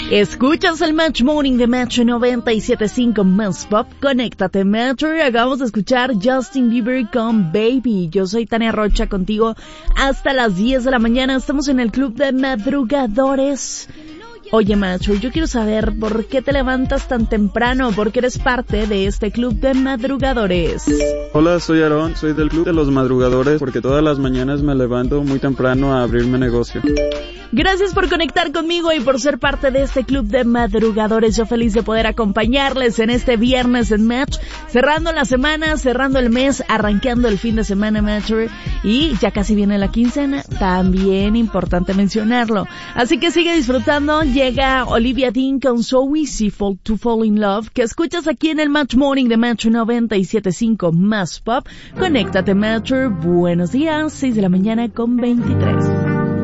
Escuchas el Match Morning de Metro 97.5 Más Pop. Conéctate, Metro. Acabamos de escuchar Justin Bieber con Baby. Yo soy Tania Rocha, contigo hasta las 10 de la mañana. Estamos en el Club de Madrugadores. Oye, Macho, yo quiero saber por qué te levantas tan temprano, porque eres parte de este Club de Madrugadores. Hola, soy Aarón, soy del Club de los Madrugadores, porque todas las mañanas me levanto muy temprano a abrirme negocio. Gracias por conectar conmigo y por ser parte de este Club de Madrugadores. Yo feliz de poder acompañarles en este viernes en Match, cerrando la semana, cerrando el mes, arranqueando el fin de semana, Match, y ya casi viene la quincena, también importante mencionarlo. Así que sigue disfrutando. Llega Olivia Dean con So Easy to Fall in Love, que escuchas aquí en el Match Morning de Metro 97.5 Más Pop. Conéctate, Metro. Buenos días, 6 de la mañana con 23.